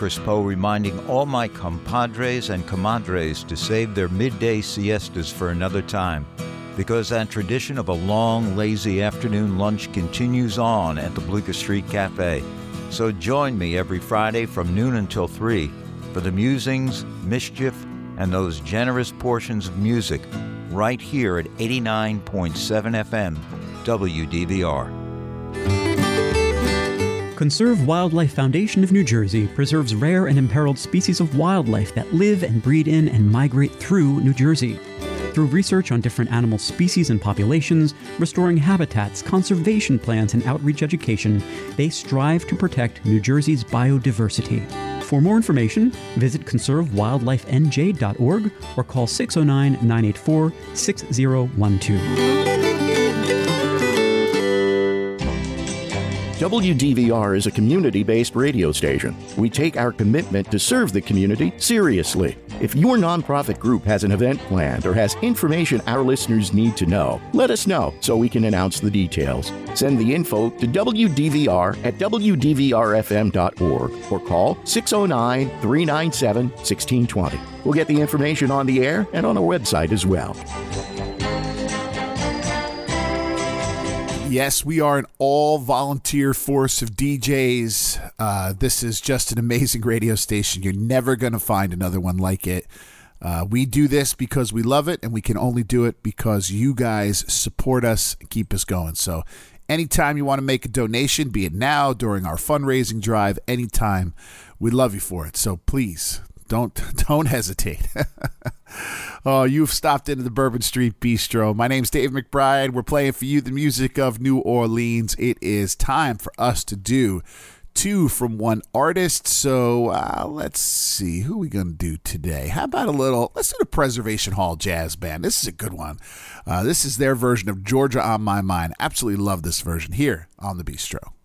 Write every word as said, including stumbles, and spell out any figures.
Crispo reminding all my compadres and comadres to save their midday siestas for another time, because that tradition of a long, lazy afternoon lunch continues on at the Bleecker Street Cafe. So join me every Friday from noon until three for the musings, mischief, and those generous portions of music right here at eighty-nine point seven F M W D V R. Conserve Wildlife Foundation of New Jersey preserves rare and imperiled species of wildlife that live and breed in and migrate through New Jersey. Through research on different animal species and populations, restoring habitats, conservation plans, and outreach education, they strive to protect New Jersey's biodiversity. For more information, visit conserve wildlife n j dot org or call six oh nine, nine eight four, six oh one two. W D V R is a community-based radio station. We take our commitment to serve the community seriously. If your nonprofit group has an event planned or has information our listeners need to know, let us know so we can announce the details. Send the info to W D V R at w d v r f m dot org or call six oh nine, three nine seven, one six two zero. We'll get the information on the air and on our website as well. Yes, we are an all-volunteer force of D Js. Uh, this is just an amazing radio station. You're never going to find another one like it. Uh, we do this because we love it, and we can only do it because you guys support us and keep us going. So anytime you want to make a donation, be it now, during our fundraising drive, anytime, we love you for it. So please, don't don't hesitate. Oh, you've stopped into the Bourbon Street Bistro. My name's Dave McBride. We're playing for you the music of New Orleans. It is time for us to do two from one artist. So uh, let's see. Who are we going to do today? How about a little, let's do the Preservation Hall Jazz Band. This is a good one. Uh, this is their version of Georgia on My Mind. Absolutely love this version here on the Bistro.